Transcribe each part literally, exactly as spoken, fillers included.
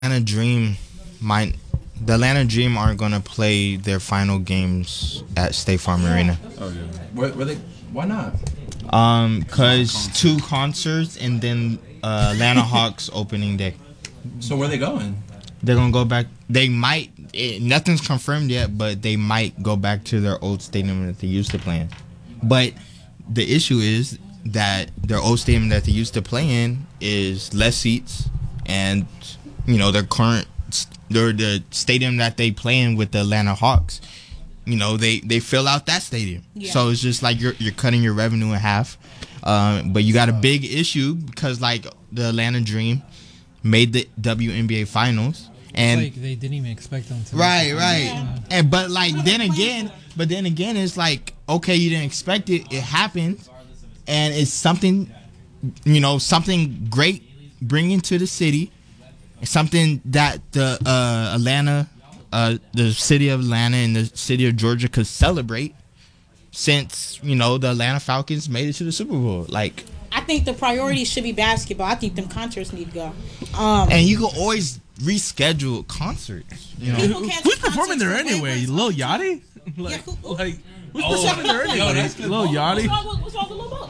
Atlanta Dream might. The Atlanta Dream aren't gonna play their final games at State Farm Arena. Oh yeah. Where, where they? Why not? Um, cause two concerts and then uh, Atlanta Hawks opening day. So where they going? They're gonna go back. They might. It, nothing's confirmed yet, but they might go back to their old stadium that they used to play in. But the issue is that their old stadium that they used to play in is less seats, and you know their current, their the stadium that they play in with the Atlanta Hawks. You know they, they fill out that stadium, yeah. So it's just like you're you're cutting your revenue in half. Um, but you got a big issue because like the Atlanta Dream made the W N B A Finals. And it's like they didn't even expect them to. Right, right. Yeah. And but like then again, but then again, it's like okay, you didn't expect it. It happened, and it's something, you know, something great bringing to the city. It's something that the uh, Atlanta, uh, the city of Atlanta and the city of Georgia could celebrate, since you know the Atlanta Falcons made it to the Super Bowl. Like, I think the priority should be basketball. I think them concerts need to go. Um, and you can always reschedule concerts. You know? Who's performing there anyway? Lil Yachty? Like, yeah, who, like who's oh, performing there anyway? Lil Yachty? What's wrong, what's wrong with Lil Bo?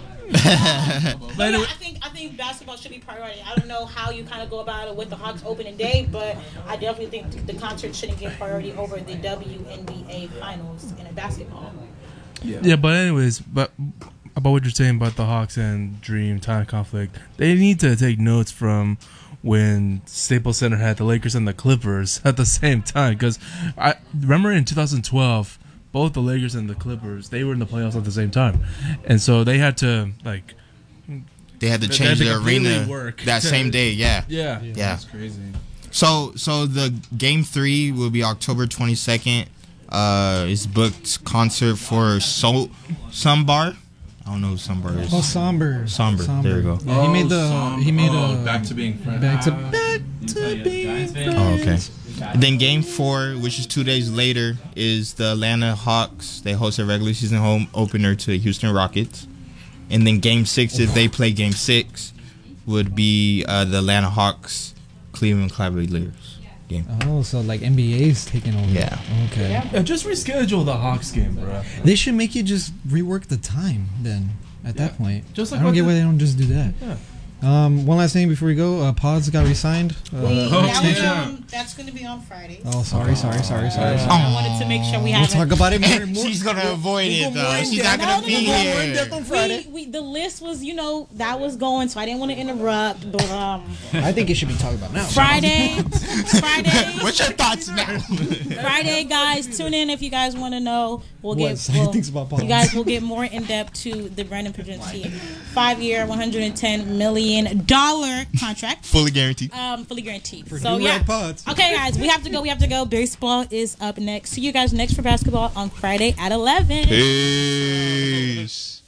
But I think I think basketball should be priority. I don't know how you kind of go about it with the Hawks opening day, but I definitely think the concert shouldn't get priority over the W N B A Finals in a basketball. Yeah. Yeah, but anyways, but about what you're saying about the Hawks and Dream time conflict, they need to take notes from when Staples Center had the Lakers and the Clippers at the same time. Because I remember in two thousand twelve, both the Lakers and the Clippers, they were in the playoffs at the same time, and so they had to like they had to change the arena work that same day. Yeah, yeah, yeah. That's crazy. So, so the game three will be October twenty-second. Uh, it's booked concert for Soul Sambar. I don't know who Somber is. Oh, Somber. Somber. Somber. There you go. Yeah, he made the. Som- he made oh, a. back to being friends. Back to. Uh, Back to being friends. Oh, okay. And then game four, which is two days later, is the Atlanta Hawks. They host a regular season home opener to the Houston Rockets. And then game six, if they play game six, would be uh, the Atlanta Hawks, Cleveland Cavaliers game. Oh, so like N B A's taking over. Yeah. Okay. Yeah, just reschedule the Hawks game, bro. They should make you just rework the time then. At yeah. that point, just like I don't get the, why they don't just do that. Yeah. Um, one last thing before we go, uh, Pods got re-signed. Uh, we, oh, that was, um, that's going to be on Friday. Oh, sorry, sorry, sorry, sorry. sorry. I wanted to make sure we have. We'll talk about it more. more She's gonna we'll, avoid we'll it though. She's not gonna be here. On Friday. We, we, the list was, you know, that was going, so I didn't want to interrupt. But um, I think it should be talked about now. Friday, Friday. What's your thoughts now? Friday, guys, tune in if you guys want to know. We'll what? get. We'll, thinks about Pods. You guys will get more in depth to the Brandon Pagente five-year, one hundred ten million dollar contract. Fully guaranteed. Um, fully guaranteed. For so yeah. Pods. Okay, guys, we have to go. We have to go. Baseball is up next. See you guys next for basketball on Friday at eleven. Peace.